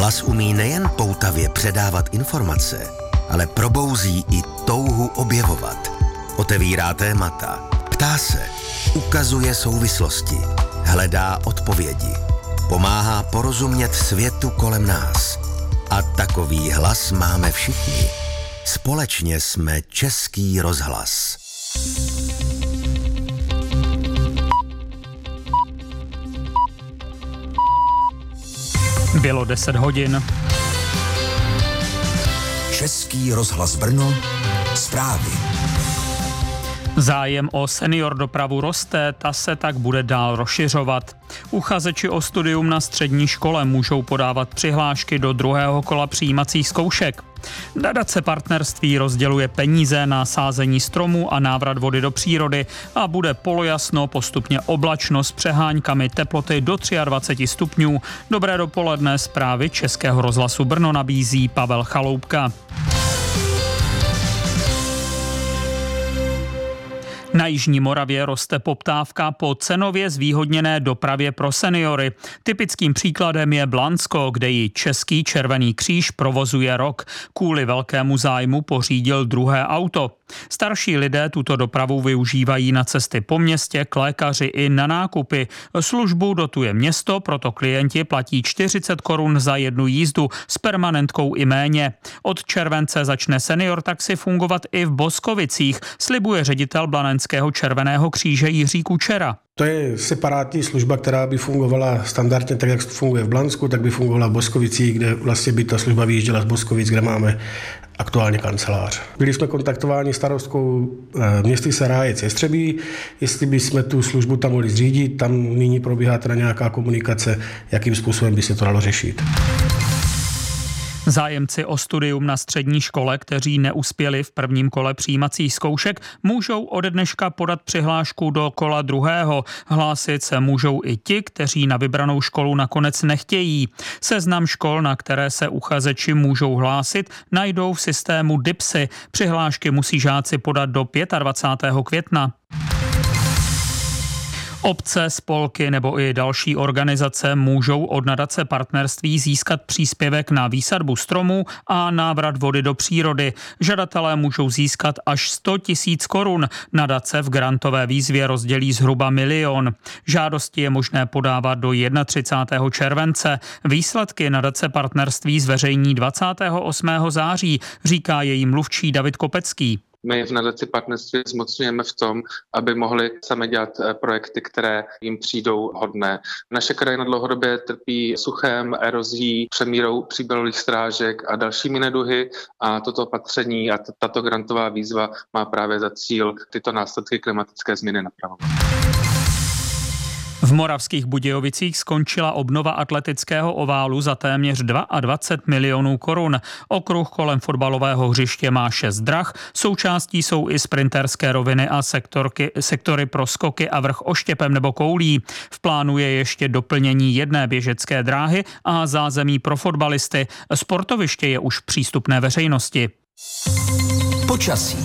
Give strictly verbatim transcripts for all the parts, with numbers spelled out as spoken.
Hlas umí nejen poutavě předávat informace, ale probouzí i touhu objevovat. Otevírá témata, ptá se, ukazuje souvislosti, hledá odpovědi, pomáhá porozumět světu kolem nás. A takový hlas máme všichni. Společně jsme Český rozhlas. Bylo deset hodin. Český rozhlas Brno, zprávy. Zájem o senior dopravu roste, ta se tak bude dál rozšiřovat. Uchazeči o studium na střední škole můžou podávat přihlášky do druhého kola přijímacích zkoušek. Nadace Partnerství rozděluje peníze na sázení stromů a návrat vody do přírody a bude polojasno, postupně oblačno s přeháňkami, teploty do dvacet tři stupňů. Dobré dopoledne, zprávy Českého rozhlasu Brno nabízí Pavel Chaloupka. Na jižní Moravě roste poptávka po cenově zvýhodněné dopravě pro seniory. Typickým příkladem je Blansko, kde ji Český červený kříž provozuje rok. Kvůli velkému zájmu pořídil druhé auto. Starší lidé tuto dopravu využívají na cesty po městě, k lékaři i na nákupy. Službu dotuje město, proto klienti platí čtyřicet korun za jednu jízdu, s permanentkou i méně. Od července začne senior taxi fungovat i v Boskovicích, slibuje ředitel Blanenského červeného kříže Jiří Kučera. To je separátní služba, která by fungovala standardně tak, jak funguje v Blansku, tak by fungovala v Boskovicích, kde vlastně by ta služba vyjížděla z Boskovic, kde máme aktuálně kancelář. Byli jsme kontaktováni starostkou městy Serájec Jestřebí, jestli bychom tu službu tam mohli zřídit, tam nyní probíhá teda nějaká komunikace, jakým způsobem by se to dalo řešit. Zájemci o studium na střední škole, kteří neuspěli v prvním kole přijímacích zkoušek, můžou ode dneška podat přihlášku do kola druhého. Hlásit se můžou i ti, kteří na vybranou školu nakonec nechtějí. Seznam škol, na které se uchazeči můžou hlásit, najdou v systému DIPSy. Přihlášky musí žáci podat do dvacátého pátého května. Obce, spolky nebo i další organizace můžou od nadace Partnerství získat příspěvek na výsadbu stromů a návrat vody do přírody. Žadatelé můžou získat až sto tisíc korun. Nadace v grantové výzvě rozdělí zhruba milion. Žádosti je možné podávat do třicátého prvního července. Výsledky nadace Partnerství zveřejní dvacátého osmého září, říká její mluvčí David Kopecký. My v nadaci Partnerství zmocňujeme v tom, aby mohli sami dělat projekty, které jim přijdou hodné. Naše krajina dlouhodobě trpí suchem, erozí, přemírou příbalových strážek a dalšími neduhy a toto opatření a tato grantová výzva má právě za cíl tyto následky klimatické změny napravovat. V Moravských Budějovicích skončila obnova atletického oválu za téměř dvacet dva milionů korun. Okruh kolem fotbalového hřiště má šest drah, součástí jsou i sprinterské roviny a sektorky, sektory pro skoky a vrch oštěpem nebo koulí. V plánu je ještě doplnění jedné běžecké dráhy a zázemí pro fotbalisty. Sportoviště je už přístupné veřejnosti. Počasí.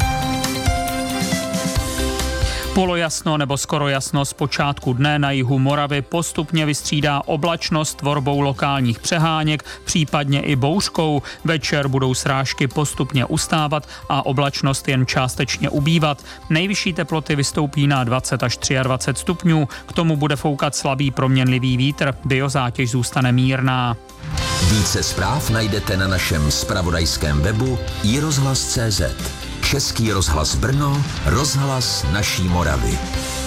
Polojasno nebo skoro jasno z počátku dne na jihu Moravy postupně vystřídá oblačnost tvorbou lokálních přeháněk, případně i bouřkou. Večer budou srážky postupně ustávat a oblačnost jen částečně ubývat. Nejvyšší teploty vystoupí na dvacet až dvacet tři stupňů. K tomu bude foukat slabý proměnlivý vítr. Biozátěž zůstane mírná. Více zpráv najdete na našem zpravodajském webu i rozhlas tečka cé zet. Český rozhlas Brno, rozhlas naší Moravy.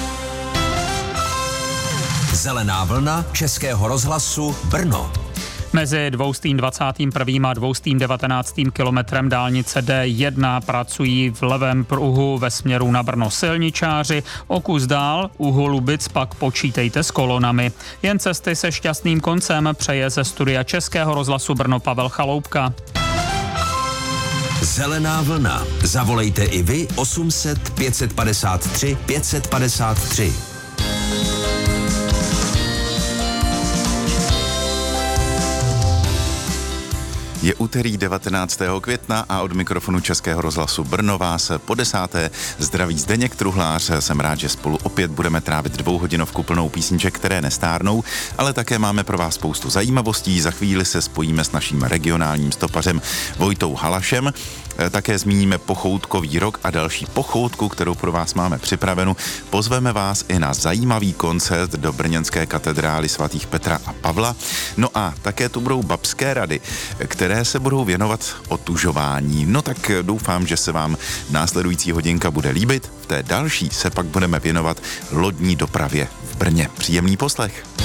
Zelená vlna Českého rozhlasu Brno. Mezi dvěstě dvacátým prvním a dvěstě devatenáctým kilometrem dálnice D jedna pracují v levém pruhu ve směru na Brno silničáři. O kus dál u Holubic pak počítejte s kolonami. Jen cesty se šťastným koncem přeje ze studia Českého rozhlasu Brno Pavel Chaloupka. Zelená vlna. Zavolejte i vy osm set pět set padesát tři pět set padesát tři. Je úterý devatenáctého května a od mikrofonu Českého rozhlasu Brno vás po desáté zdraví Zdeněk Truhlář. Jsem rád, že spolu opět budeme trávit dvouhodinovku plnou písniček, které nestárnou, ale také máme pro vás spoustu zajímavostí. Za chvíli se spojíme s naším regionálním stopařem Vojtou Halašem. Také zmíníme pochoutkový rok a další pochoutku, kterou pro vás máme připravenu. Pozveme vás i na zajímavý koncert do brněnské katedrály svatých Petra a Pavla. No a také tu budou babské rady, které se budou věnovat otužování. No tak doufám, že se vám následující hodinka bude líbit. V té další se pak budeme věnovat lodní dopravě v Brně. Příjemný poslech.